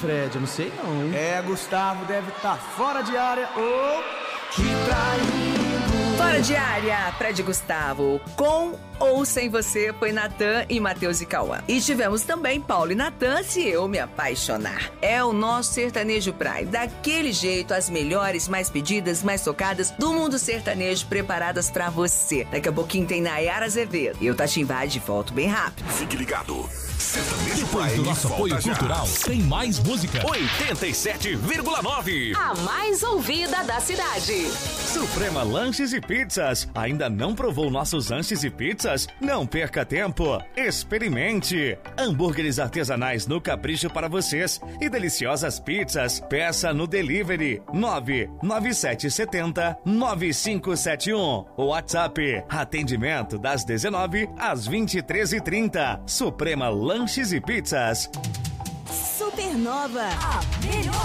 Fred? Eu não sei não, hein? Gustavo deve estar fora de área ou te traindo. Fora de área, Fred e Gustavo. Com ou sem você foi Natan e Matheus e Cauã. E tivemos também Paulo e Natan, Se Eu Me Apaixonar. É o nosso sertanejo Prime. Daquele jeito, as melhores, mais pedidas, mais tocadas do mundo sertanejo preparadas pra você. Daqui a pouquinho tem Nayara Azevedo. Eu, Tati Invade, volto bem rápido. Fique ligado. Sertanejo Depois Prime do nosso apoio cultural, tem mais música. 87,9. A mais ouvida da cidade. Suprema Lanches e Pizzas. Ainda não provou nossos lanches e pizzas? Não perca tempo. Experimente. Hambúrgueres artesanais no capricho para vocês e deliciosas pizzas. Peça no delivery 99770-9571. WhatsApp. Atendimento das 19 às 23h30. Suprema Lanches e Pizzas. Supernova, a melhor